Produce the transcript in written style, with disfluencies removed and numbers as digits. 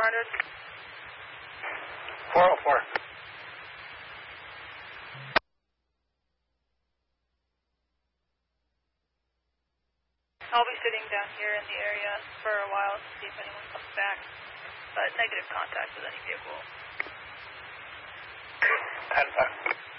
400. 404. I'll be sitting down here in the area for a while to see if anyone comes back, but negative contact with any vehicle. 10-5.